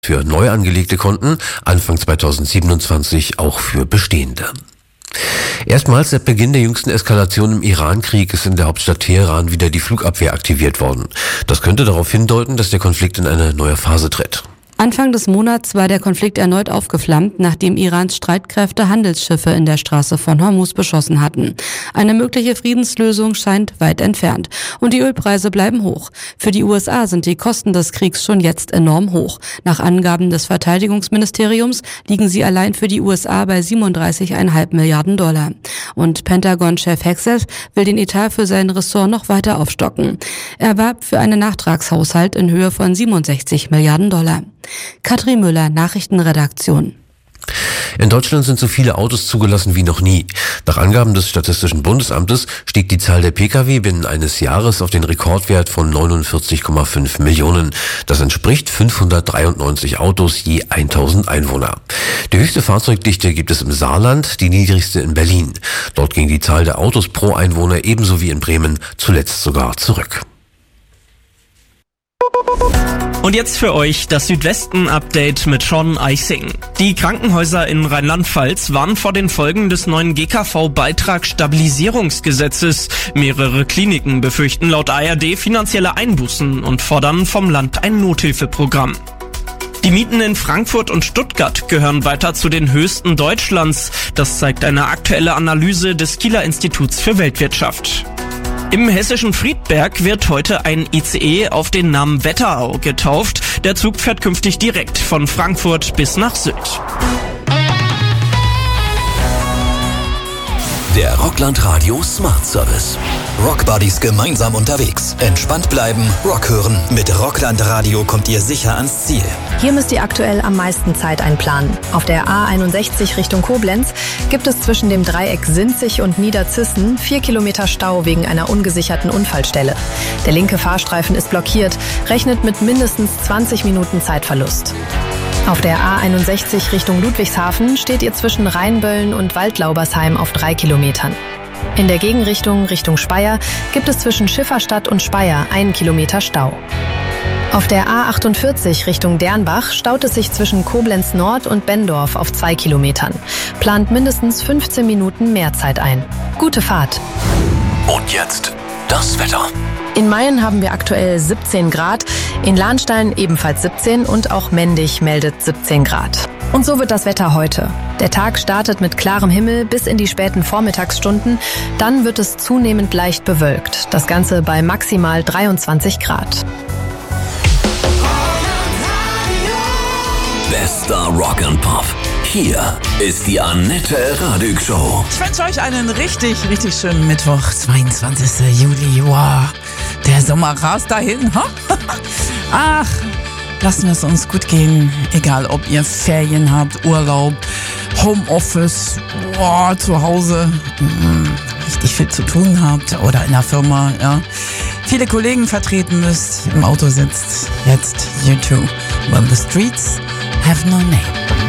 für neu angelegte Konten, Anfang 2027 auch für bestehende. Erstmals seit Beginn der jüngsten Eskalation im Iran-Krieg ist in der Hauptstadt Teheran wieder die Flugabwehr aktiviert worden. Das könnte darauf hindeuten, dass der Konflikt in eine neue Phase tritt. Anfang des Monats war der Konflikt erneut aufgeflammt, nachdem Irans Streitkräfte Handelsschiffe in der Straße von Hormuz beschossen hatten. Eine mögliche Friedenslösung scheint weit entfernt. Und die Ölpreise bleiben hoch. Für die USA sind die Kosten des Kriegs schon jetzt enorm hoch. Nach Angaben des Verteidigungsministeriums liegen sie allein für die USA bei 37,5 Milliarden $. Und Pentagon-Chef Hegseth will den Etat für sein Ressort noch weiter aufstocken. Er warb für einen Nachtragshaushalt in Höhe von 67 Milliarden $. Katrin Müller, Nachrichtenredaktion. In Deutschland sind so viele Autos zugelassen wie noch nie. Nach Angaben des Statistischen Bundesamtes stieg die Zahl der Pkw binnen eines Jahres auf den Rekordwert von 49,5 Millionen. Das entspricht 593 Autos je 1000 Einwohner. Die höchste Fahrzeugdichte gibt es im Saarland, die niedrigste in Berlin. Dort ging die Zahl der Autos pro Einwohner ebenso wie in Bremen zuletzt sogar zurück. Und jetzt für euch das Südwesten-Update mit Sean Eising. Die Krankenhäuser in Rheinland-Pfalz warnen vor den Folgen des neuen GKV-Beitragsstabilisierungsgesetzes. Mehrere Kliniken befürchten laut ARD finanzielle Einbußen und fordern vom Land ein Nothilfeprogramm. Die Mieten in Frankfurt und Stuttgart gehören weiter zu den höchsten Deutschlands. Das zeigt eine aktuelle Analyse des Kieler Instituts für Weltwirtschaft. Im hessischen Friedberg wird heute ein ICE auf den Namen Wetterau getauft. Der Zug fährt künftig direkt von Frankfurt bis nach Sylt. Der Rockland Radio Smart Service. Rockbuddies gemeinsam unterwegs. Entspannt bleiben, Rock hören. Mit Rockland Radio kommt ihr sicher ans Ziel. Hier müsst ihr aktuell am meisten Zeit einplanen. Auf der A61 Richtung Koblenz gibt es zwischen dem Dreieck Sinzig und Niederzissen 4 Kilometer Stau wegen einer ungesicherten Unfallstelle. Der linke Fahrstreifen ist blockiert, rechnet mit mindestens 20 Minuten Zeitverlust. Auf der A61 Richtung Ludwigshafen steht ihr zwischen Rheinböllen und Waldlaubersheim auf 3 Kilometern. In der Gegenrichtung Richtung Speyer gibt es zwischen Schifferstadt und Speyer 1 Kilometer Stau. Auf der A48 Richtung Dernbach staut es sich zwischen Koblenz Nord und Benndorf auf 2 Kilometern. Plant mindestens 15 Minuten mehr Zeit ein. Gute Fahrt. Und jetzt das Wetter. In Mayen haben wir aktuell 17 Grad, in Lahnstein ebenfalls 17 und auch Mendig meldet 17 Grad. Und so wird das Wetter heute. Der Tag startet mit klarem Himmel bis in die späten Vormittagsstunden, dann wird es zunehmend leicht bewölkt. Das Ganze bei maximal 23 Grad. Bester Rock and Pop. Hier ist die Annette Radig Show. Ich wünsche euch einen richtig, richtig schönen Mittwoch, 22. Juli. Wow, der Sommer rast dahin. Ach, lassen wir es uns gut gehen. Egal, ob ihr Ferien habt, Urlaub, Homeoffice, zu Hause richtig viel zu tun habt oder in der Firma, ja, viele Kollegen vertreten müsst, im Auto sitzt. Jetzt YouTube. Well, the streets have no name.